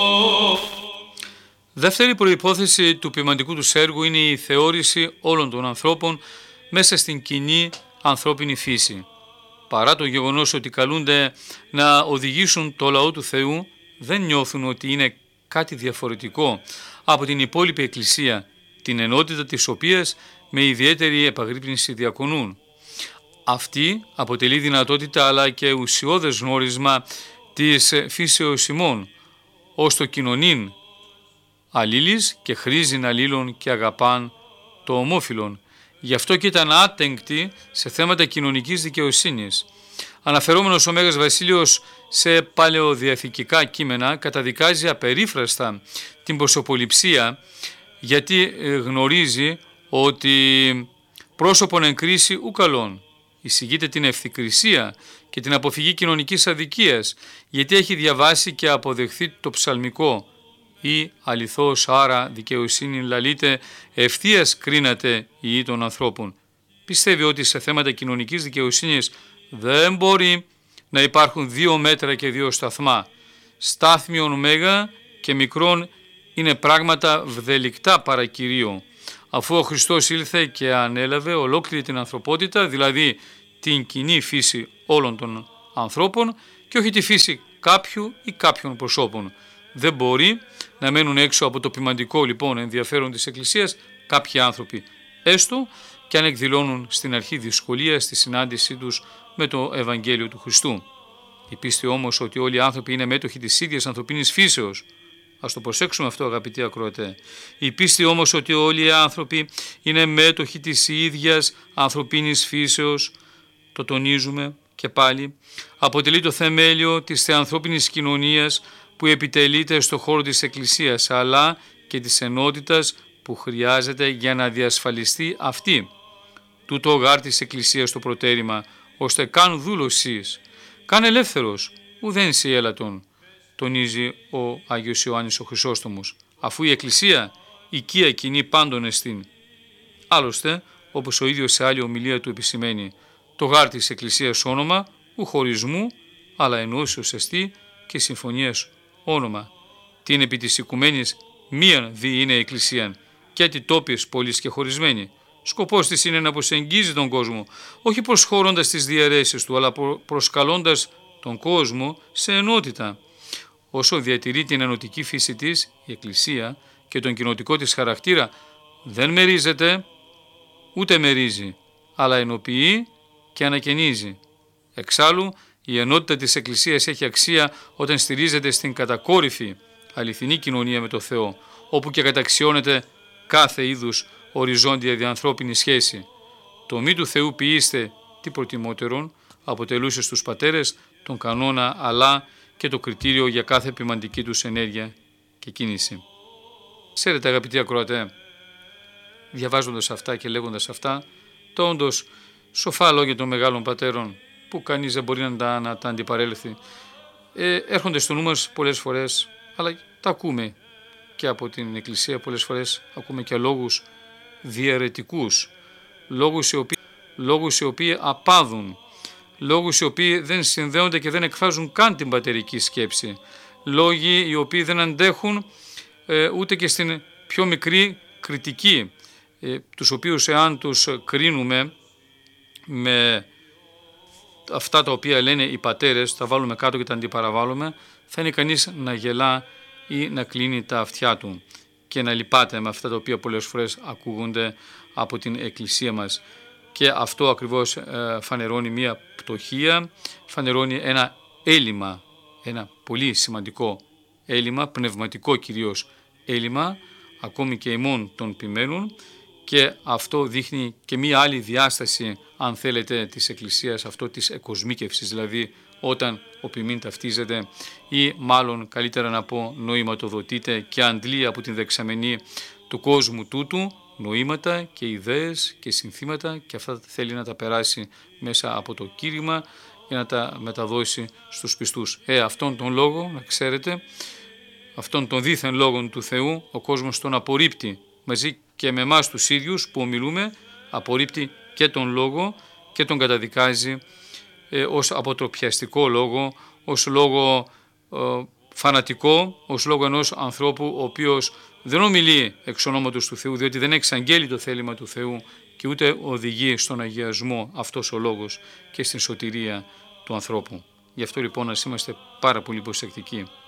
Δεύτερη προϋπόθεση του ποιμαντικού τους έργου είναι η θεώρηση όλων των ανθρώπων μέσα στην κοινή ανθρώπινη φύση. Παρά το γεγονός ότι καλούνται να οδηγήσουν το λαό του Θεού, δεν νιώθουν ότι είναι κάτι διαφορετικό από την υπόλοιπη Εκκλησία, την ενότητα της οποίας με ιδιαίτερη επαγρύπνηση διακονούν. Αυτή αποτελεί δυνατότητα αλλά και ουσιώδες γνώρισμα της φύσεως ημών, ως το κοινωνήν αλλήλεις και χρήζιν αλλήλων και αγαπάν το ομόφυλον. Γι' αυτό και ήταν άτεγκτοι σε θέματα κοινωνικής δικαιοσύνης. Αναφερόμενος ο Μέγας Βασίλειος σε παλαιοδιαθηκικά κείμενα, καταδικάζει απερίφραστα την προσωποληψία, γιατί γνωρίζει ότι πρόσωπον εν κρίση ου καλών. Εισηγείται την ευθυκρισία και την αποφυγή κοινωνικής αδικίας, γιατί έχει διαβάσει και αποδεχθεί το ψαλμικό ή αληθώς άρα δικαιοσύνη λαλείται ευθείας κρίνατε η των ανθρώπων. Πιστεύει ότι σε θέματα κοινωνικής δικαιοσύνης δεν μπορεί να υπάρχουν 2 μέτρα και 2 σταθμά. Στάθμιον μέγα και μικρόν είναι πράγματα βδελικτά παρακυρίο, αφού ο Χριστός ήλθε και ανέλαβε ολόκληρη την ανθρωπότητα, δηλαδή την κοινή φύση όλων των ανθρώπων και όχι τη φύση κάποιου ή κάποιων προσώπων. Δεν μπορεί να μένουν έξω από το ποιμαντικό λοιπόν ενδιαφέρον της Εκκλησίας κάποιοι άνθρωποι, έστω και αν εκδηλώνουν στην αρχή δυσκολία στη συνάντησή τους με το Ευαγγέλιο του Χριστού. Η πίστη όμως ότι όλοι οι άνθρωποι είναι μέτοχοι της ίδιας ανθρωπίνης φύσεως. Ας το προσέξουμε αυτό, αγαπητοί ακροατέ. Η πίστη όμως ότι όλοι οι άνθρωποι είναι μέτοχοι της ίδιας ανθρωπίνης φύσεως, το τονίζουμε και πάλι, αποτελεί το θεμέλιο της θεανθρώπινης κοινωνίας που επιτελείται στο χώρο της Εκκλησίας, αλλά και της ενότητας που χρειάζεται για να διασφαλιστεί αυτή. Τούτο γάρ της Εκκλησίας το προτέρημα, ώστε καν δούλωσης, καν ελεύθερος, ουδέν σε έλατον, τονίζει ο Άγιος Ιωάννης ο Χρυσόστομος, αφού η Εκκλησία οικία κοινή πάντων εστίν. Άλλωστε, όπως ο ίδιος σε άλλη ομιλία του επισημαίνει, το γάρ της Εκκλησίας όνομα, ου χωρισμού, αλλά ενώσεως εστί και συμφωνίας όνομα. Την επί της οικουμένης μίαν δι είναι η Εκκλησία, και τη τόπιες πόλεις και χωρισμένη. Σκοπός της είναι να προσεγγίζει τον κόσμο, όχι προσχωρώντας τις διαιρέσεις του, αλλά προσκαλώντας τον κόσμο σε ενότητα. Όσο διατηρεί την ενωτική φύση της, η Εκκλησία και τον κοινοτικό της χαρακτήρα, δεν μερίζεται, ούτε μερίζει, αλλά ενοποιεί και ανακαινίζει. Εξάλλου, η ενότητα της Εκκλησίας έχει αξία όταν στηρίζεται στην κατακόρυφη αληθινή κοινωνία με το Θεό, όπου και καταξιώνεται κάθε είδους οριζόντια διανθρώπινη σχέση. Το μη του Θεού ποιήστε τι προτιμότερον αποτελούσε στους πατέρες τον κανόνα αλλά και το κριτήριο για κάθε ποιμαντική τους ενέργεια και κίνηση. Ξέρετε, αγαπητοί ακροατέ, διαβάζοντας αυτά και λέγοντας αυτά, τα όντως σοφά λόγια των μεγάλων πατέρων που κανείς δεν μπορεί να τα αντιπαρέλθει, έρχονται στο νου μας πολλές φορές, αλλά τα ακούμε και από την Εκκλησία πολλές φορές, ακούμε και λόγους διαιρετικούς, λόγους οι οποίοι απάδουν, λόγους οι οποίοι δεν συνδέονται και δεν εκφράζουν καν την πατερική σκέψη, λόγοι οι οποίοι δεν αντέχουν ούτε και στην πιο μικρή κριτική, τους οποίους εάν τους κρίνουμε με αυτά τα οποία λένε οι πατέρες, τα βάλουμε κάτω και τα αντιπαραβάλλουμε, θα είναι κανείς να γελά ή να κλείνει τα αυτιά του και να λυπάται με αυτά τα οποία πολλές φορές ακούγονται από την Εκκλησία μας. Και αυτό ακριβώς φανερώνει μια πτωχία, φανερώνει ένα έλλειμμα, ένα πολύ σημαντικό έλλειμμα, πνευματικό κυρίως έλλειμμα, ακόμη και ημών των ποιμένων, και αυτό δείχνει και μία άλλη διάσταση, αν θέλετε, της Εκκλησίας, αυτό της εκοσμίκευσης, δηλαδή όταν ο ποιμήν ταυτίζεται ή μάλλον καλύτερα να πω νοηματοδοτείται και αντλεί από την δεξαμενή του κόσμου τούτου νοήματα και ιδέες και συνθήματα, και αυτά θέλει να τα περάσει μέσα από το κήρυγμα για να τα μεταδώσει στους πιστούς. Αυτόν τον λόγο, να ξέρετε, αυτόν τον δίθεν λόγον του Θεού, ο κόσμος τον απορρίπτει μαζί και με εμάς τους ίδιους που ομιλούμε, απορρίπτει και τον λόγο και τον καταδικάζει ως αποτροπιαστικό λόγο, ως λόγο φανατικό ως λόγο ενός ανθρώπου ο οποίος δεν ομιλεί εξ ονόματος του Θεού, διότι δεν εξαγγέλει το θέλημα του Θεού και ούτε οδηγεί στον αγιασμό αυτός ο λόγος και στην σωτηρία του ανθρώπου. Γι' αυτό λοιπόν ας είμαστε πάρα πολύ προσεκτικοί.